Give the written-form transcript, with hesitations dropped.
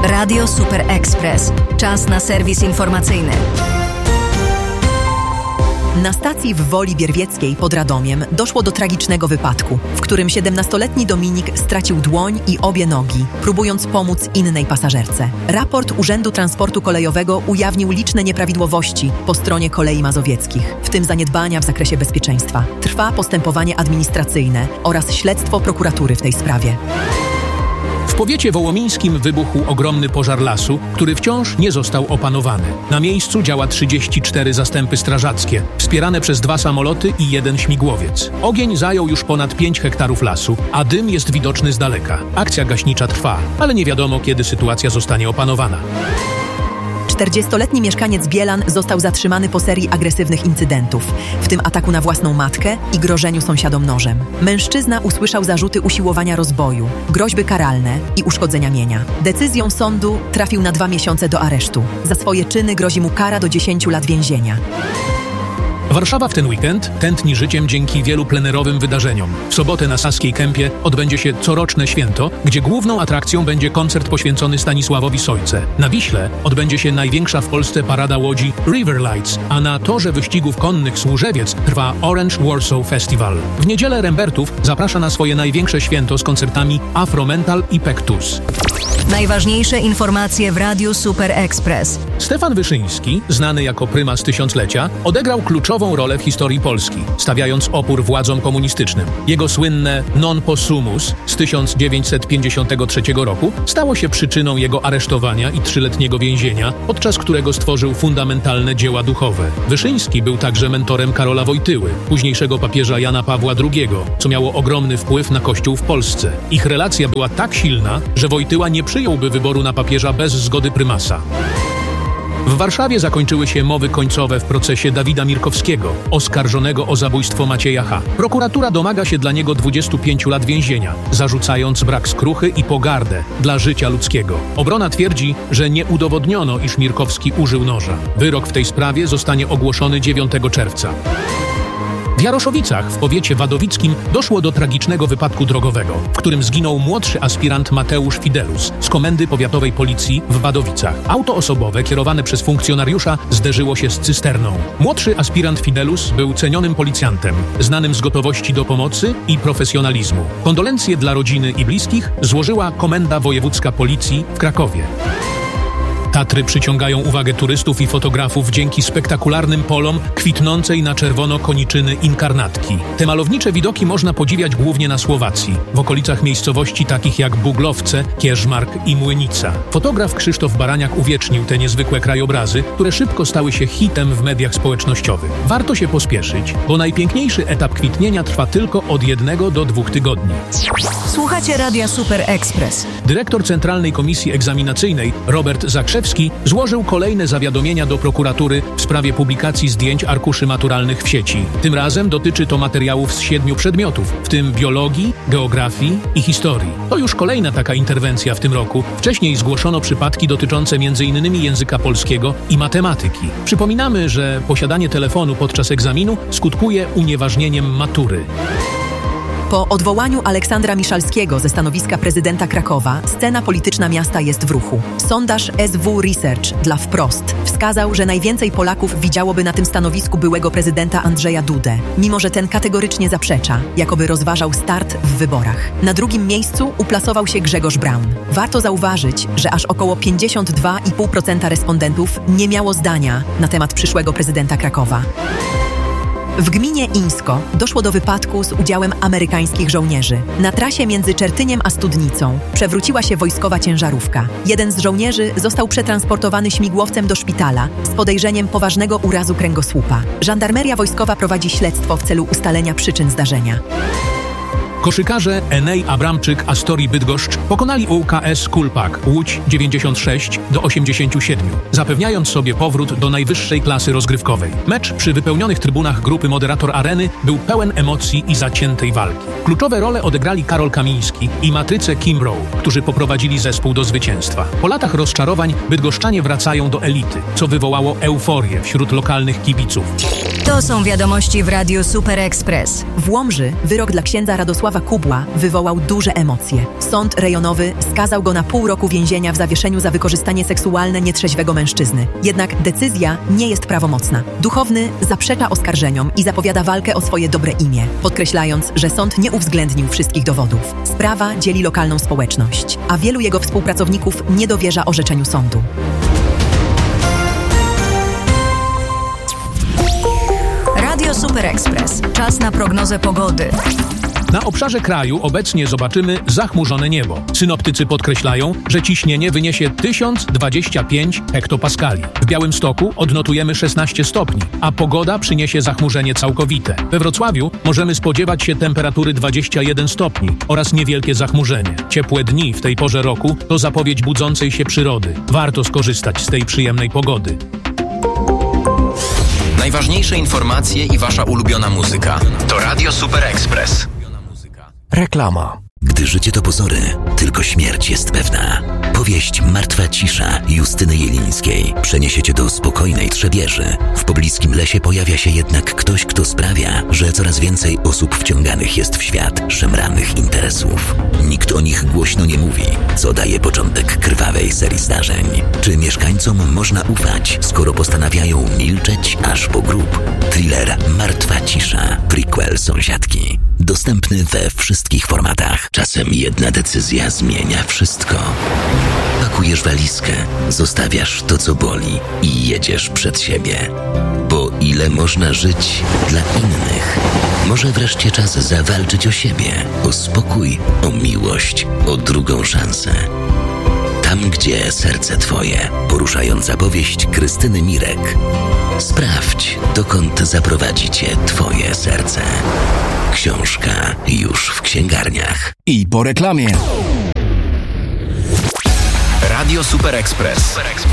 Radio Super Express. Czas na serwis informacyjny. Na stacji w Woli Bierwieckiej pod Radomiem doszło do tragicznego wypadku, w którym 17-letni Dominik stracił dłoń i obie nogi, próbując pomóc innej pasażerce. Raport Urzędu Transportu Kolejowego ujawnił liczne nieprawidłowości po stronie Kolei Mazowieckich, w tym zaniedbania w zakresie bezpieczeństwa. Trwa postępowanie administracyjne oraz śledztwo prokuratury w tej sprawie. W powiecie wołomińskim wybuchł ogromny pożar lasu, który wciąż nie został opanowany. Na miejscu działa 34 zastępy strażackie, wspierane przez 2 samoloty i 1 śmigłowiec. Ogień zajął już ponad 5 hektarów lasu, a dym jest widoczny z daleka. Akcja gaśnicza trwa, ale nie wiadomo, kiedy sytuacja zostanie opanowana. 40-letni mieszkaniec Bielan został zatrzymany po serii agresywnych incydentów, w tym ataku na własną matkę i grożeniu sąsiadom nożem. Mężczyzna usłyszał zarzuty usiłowania rozboju, groźby karalne i uszkodzenia mienia. Decyzją sądu trafił na 2 miesiące do aresztu. Za swoje czyny grozi mu kara do 10 lat więzienia. Warszawa w ten weekend tętni życiem dzięki wielu plenerowym wydarzeniom. W sobotę na Saskiej Kępie odbędzie się coroczne święto, gdzie główną atrakcją będzie koncert poświęcony Stanisławowi Sojce. Na Wiśle odbędzie się największa w Polsce parada łodzi River Lights, a na torze wyścigów konnych Służewiec trwa Orange Warsaw Festival. W niedzielę Rembertów zaprasza na swoje największe święto z koncertami Afromental i Pektus. Najważniejsze informacje w Radiu Super Express. Stefan Wyszyński, znany jako prymas tysiąclecia, odegrał kluczową rolę w historii Polski, stawiając opór władzom komunistycznym. Jego słynne Non possumus z 1953 roku stało się przyczyną jego aresztowania i 3-letniego więzienia, podczas którego stworzył fundamentalne dzieła duchowe. Wyszyński był także mentorem Karola Wojtyły, późniejszego papieża Jana Pawła II, co miało ogromny wpływ na Kościół w Polsce. Ich relacja była tak silna, że Wojtyła nie przyjąłby wyboru na papieża bez zgody prymasa. W Warszawie zakończyły się mowy końcowe w procesie Dawida Mirkowskiego, oskarżonego o zabójstwo Macieja H. Prokuratura domaga się dla niego 25 lat więzienia, zarzucając brak skruchy i pogardę dla życia ludzkiego. Obrona twierdzi, że nie udowodniono, iż Mirkowski użył noża. Wyrok w tej sprawie zostanie ogłoszony 9 czerwca. W Jaroszowicach w powiecie wadowickim doszło do tragicznego wypadku drogowego, w którym zginął młodszy aspirant Mateusz Fidelus z Komendy Powiatowej Policji w Wadowicach. Auto osobowe kierowane przez funkcjonariusza zderzyło się z cysterną. Młodszy aspirant Fidelus był cenionym policjantem, znanym z gotowości do pomocy i profesjonalizmu. Kondolencje dla rodziny i bliskich złożyła Komenda Wojewódzka Policji w Krakowie. Tatry przyciągają uwagę turystów i fotografów dzięki spektakularnym polom kwitnącej na czerwono koniczyny inkarnatki. Te malownicze widoki można podziwiać głównie na Słowacji, w okolicach miejscowości takich jak Buglowce, Kierzmark i Młynica. Fotograf Krzysztof Baraniak uwiecznił te niezwykłe krajobrazy, które szybko stały się hitem w mediach społecznościowych. Warto się pospieszyć, bo najpiękniejszy etap kwitnienia trwa tylko od 1 do 2 tygodni. Słuchacie Radia Super Express. Dyrektor Centralnej Komisji Egzaminacyjnej Robert Zakrzewski złożył kolejne zawiadomienia do prokuratury w sprawie publikacji zdjęć arkuszy maturalnych w sieci. Tym razem dotyczy to materiałów z 7 przedmiotów, w tym biologii, geografii i historii. To już kolejna taka interwencja w tym roku. Wcześniej zgłoszono przypadki dotyczące m.in. języka polskiego i matematyki. Przypominamy, że posiadanie telefonu podczas egzaminu skutkuje unieważnieniem matury. Po odwołaniu Aleksandra Miszalskiego ze stanowiska prezydenta Krakowa, scena polityczna miasta jest w ruchu. Sondaż SW Research dla Wprost wskazał, że najwięcej Polaków widziałoby na tym stanowisku byłego prezydenta Andrzeja Dudę, mimo że ten kategorycznie zaprzecza, jakoby rozważał start w wyborach. Na drugim miejscu uplasował się Grzegorz Braun. Warto zauważyć, że aż około 52,5% respondentów nie miało zdania na temat przyszłego prezydenta Krakowa. W gminie Ińsko doszło do wypadku z udziałem amerykańskich żołnierzy. Na trasie między Czertyniem a Studnicą przewróciła się wojskowa ciężarówka. Jeden z żołnierzy został przetransportowany śmigłowcem do szpitala z podejrzeniem poważnego urazu kręgosłupa. Żandarmeria wojskowa prowadzi śledztwo w celu ustalenia przyczyn zdarzenia. Koszykarze Enej Abramczyk Astorii Bydgoszcz pokonali ŁKS Kulpak Łódź 96-87, zapewniając sobie powrót do najwyższej klasy rozgrywkowej. Mecz przy wypełnionych trybunach grupy Moderator Areny był pełen emocji i zaciętej walki. Kluczowe role odegrali Karol Kamiński i Matryce Kimbrough, którzy poprowadzili zespół do zwycięstwa. Po latach rozczarowań bydgoszczanie wracają do elity, co wywołało euforię wśród lokalnych kibiców. To są wiadomości w Radiu Super Express. W Łomży wyrok dla księdza Radosława Władysława Kubła wywołał duże emocje. Sąd rejonowy skazał go na pół roku więzienia w zawieszeniu za wykorzystanie seksualne nietrzeźwego mężczyzny. Jednak decyzja nie jest prawomocna. Duchowny zaprzecza oskarżeniom i zapowiada walkę o swoje dobre imię, podkreślając, że sąd nie uwzględnił wszystkich dowodów. Sprawa dzieli lokalną społeczność, a wielu jego współpracowników nie dowierza orzeczeniu sądu. Radio Super Express. Czas na prognozę pogody. Na obszarze kraju obecnie zobaczymy zachmurzone niebo. Synoptycy podkreślają, że ciśnienie wyniesie 1025 hektopaskali. W Białymstoku odnotujemy 16 stopni, a pogoda przyniesie zachmurzenie całkowite. We Wrocławiu możemy spodziewać się temperatury 21 stopni oraz niewielkie zachmurzenie. Ciepłe dni w tej porze roku to zapowiedź budzącej się przyrody. Warto skorzystać z tej przyjemnej pogody. Najważniejsze informacje i wasza ulubiona muzyka. To Radio Super Express. Reklama. Gdy życie to pozory, tylko śmierć jest pewna. Powieść Martwa cisza Justyny Jelińskiej przeniesie cię do spokojnej Trzebieży. W pobliskim lesie pojawia się jednak ktoś, kto sprawia, że coraz więcej osób wciąganych jest w świat szemranych interesów. Nikt o nich głośno nie mówi, co daje początek krwawej serii zdarzeń. Czy mieszkańcom można ufać, skoro postanawiają milczeć aż po grób? Thriller Martwa cisza, prequel Sąsiadki. Dostępny we wszystkich formatach. Czasem jedna decyzja zmienia wszystko. Pakujesz walizkę, zostawiasz to, co boli i jedziesz przed siebie. Bo ile można żyć dla innych? Może wreszcie czas zawalczyć o siebie, o spokój, o miłość, o drugą szansę. Tam, gdzie serce twoje. Poruszająca powieść Krystyny Mirek. Sprawdź, dokąd zaprowadzi cię twoje serce. Książka już w księgarniach. I po reklamie. Radio Super Express.